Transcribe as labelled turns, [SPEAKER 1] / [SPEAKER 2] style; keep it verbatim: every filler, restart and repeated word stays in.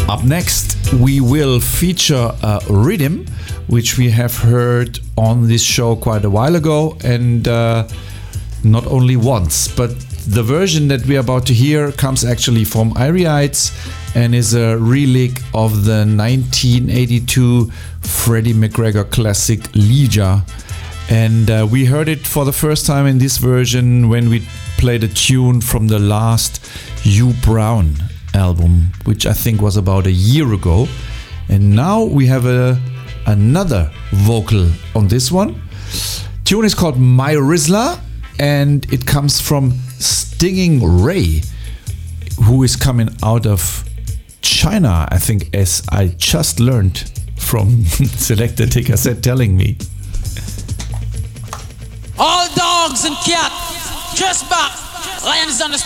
[SPEAKER 1] Up next, we will feature a rhythm which we have heard on this show quite a while ago, and uh, not only once, but the version that we are about to hear comes actually from Iriites and is a relic of the nineteen eighty-two Freddie McGregor classic Leisure. And uh, we heard it for the first time in this version when we played a tune from the last Hugh Brown album, which I think was about a year ago. And now we have a another vocal on this one. Tune is called My Rizla, and it comes from Stinging Ray, who is coming out of China, I think, as I just learned from Selector Cassette telling me.
[SPEAKER 2] All dogs and cats, dress back, lions on the